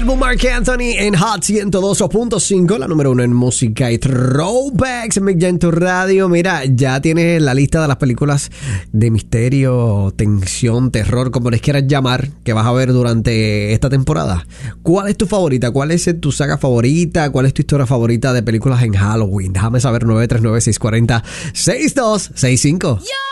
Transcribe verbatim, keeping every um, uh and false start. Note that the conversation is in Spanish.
Marc Anthony en Hot ciento dos punto cinco, la número uno en música y throwbacks en tu radio. Mira, ya tienes la lista de las películas de misterio, tensión, terror, como les quieras llamar, que vas a ver durante esta temporada. ¿Cuál es tu favorita? ¿Cuál es tu saga favorita? ¿Cuál es tu historia favorita de películas en Halloween? Déjame saber. Nueve tres nueve, seis cuatro cero, seis dos seis cinco. Yo